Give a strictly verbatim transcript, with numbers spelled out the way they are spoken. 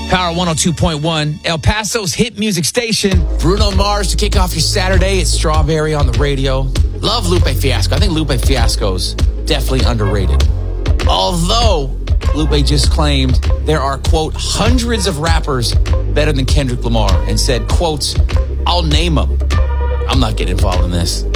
Power one oh two point one, El Paso's hit music station. Bruno Mars to kick off your Saturday. It's Strawberry on the radio. Love Lupe Fiasco. I think Lupe Fiasco's definitely underrated. Although Lupe just claimed there are, quote, hundreds of rappers better than Kendrick Lamar and said, quote, I'll name them. I'm not getting involved in this.